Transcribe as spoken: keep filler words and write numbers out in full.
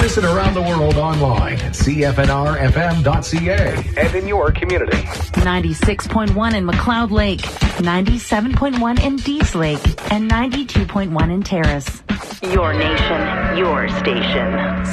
Listen around the world online at C F N R F M dot C A and in your community. ninety-six point one in McLeod Lake, ninety-seven point one in Dease Lake, and ninety-two point one in Terrace. Your nation, your station.